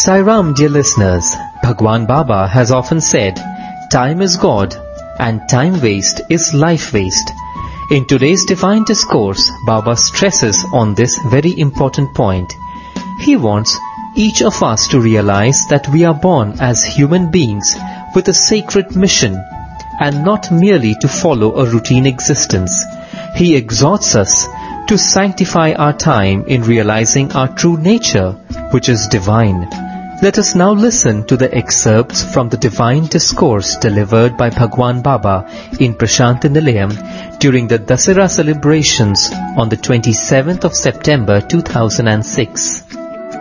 Sai Ram, dear listeners, Bhagwan Baba has often said, time is God and time waste is life waste. In today's Divine Discourse, Baba stresses on this very important point. He wants each of us to realize that we are born as human beings with a sacred mission and not merely to follow a routine existence. He exhorts us to sanctify our time in realizing our true nature, which is divine. Let us now listen to the excerpts from the Divine Discourse delivered by Bhagwan Baba in Prashanthi Nilayam during the Dasara celebrations on the 27th of September 2006.